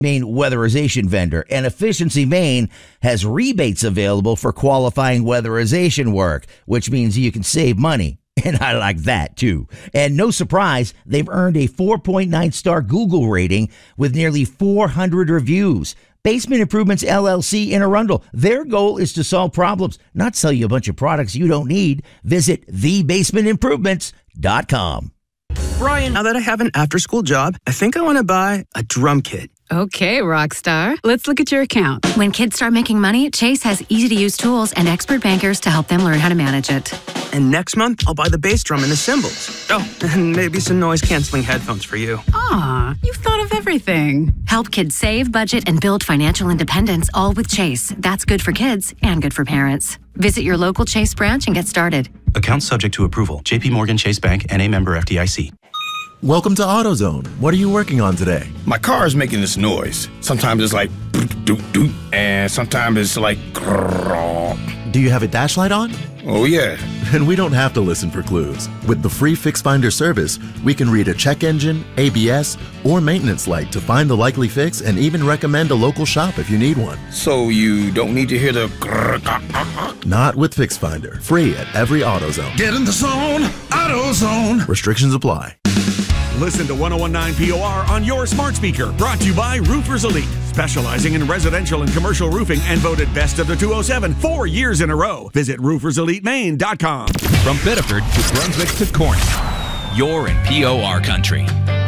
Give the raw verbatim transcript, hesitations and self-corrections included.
Maine weatherization vendor, and Efficiency Maine has rebates available for qualifying weatherization work, which means you can save money. And I like that, too. And no surprise, they've earned a four point nine star Google rating with nearly four hundred reviews. Basement Improvements, L L C in Arundel. Their goal is to solve problems, not sell you a bunch of products you don't need. Visit the basement improvements dot com. Brian, now that I have an after-school job, I think I want to buy a drum kit. Okay, Rockstar. Let's look at your account. When kids start making money, Chase has easy-to-use tools and expert bankers to help them learn how to manage it. And next month, I'll buy the bass drum and the cymbals. Oh, and maybe some noise-canceling headphones for you. Aw, you've thought of everything. Help kids save, budget, and build financial independence, all with Chase. That's good for kids and good for parents. Visit your local Chase branch and get started. Account subject to approval. J P Morgan Chase Bank, N A member F D I C. Welcome to AutoZone. What are you working on today? My car is making this noise. Sometimes it's like doot, doot, doot, and sometimes it's like grrr. Do you have a dash light on? Oh, yeah. And we don't have to listen for clues. With the free Fix Finder service, we can read a check engine, A B S, or maintenance light to find the likely fix and even recommend a local shop if you need one. So you don't need to hear the grrr. Not with Fix Finder. Free at every AutoZone. Get in the zone, AutoZone. Restrictions apply. Listen to one oh one point nine P O R on your smart speaker. Brought to you by Roofers Elite, specializing in residential and commercial roofing and voted best of the two oh seven four years in a row. Visit roofers elite maine dot com. From Biddeford to Brunswick to Corning, you're in P O R country.